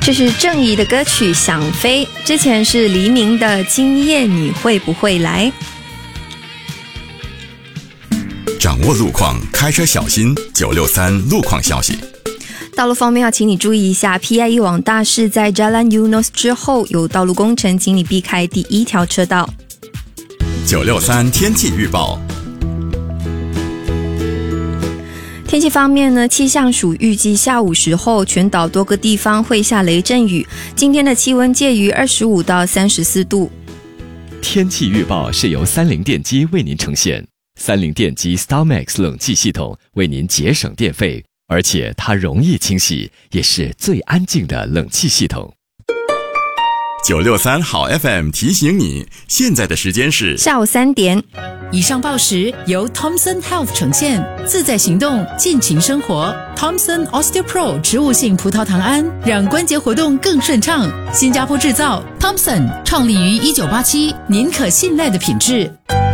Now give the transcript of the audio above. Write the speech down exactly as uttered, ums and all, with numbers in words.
这是郑怡的歌曲《想飞》，之前是黎明的《今夜你会不会来》。 掌握路况，开车小心。九六三路况消息。 道路方面要请你注意一下 P I E 往大市在 Jalan Eunos 之后有道路工程，请你避开第一条车道。 九六三天气预报。 天气方面呢，气象署预计下午时候全岛多个地方会下雷阵雨，今天的气温介于二十五到三十四度。 天气预报是由三菱电机为您呈现，三菱电机 StarMax 冷气系统为您节省电费，而且它容易清洗，也是最安静的冷气系统。 九六三好 F M 提醒你，现在的时间是下午三点。 以上报时由 Thomson Health 呈现，自在行动，尽情生活。Thomson OsteoPro 植物性葡萄糖胺，让关节活动更顺畅。新加坡制造 ，Thomson 创立于一九八七，您可信赖的品质。